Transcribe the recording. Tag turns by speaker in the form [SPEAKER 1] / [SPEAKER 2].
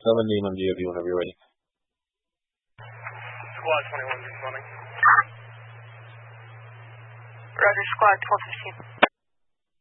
[SPEAKER 1] Name on DOV whenever you're ready.
[SPEAKER 2] Squad 21 responding.
[SPEAKER 3] Roger, squad 1215.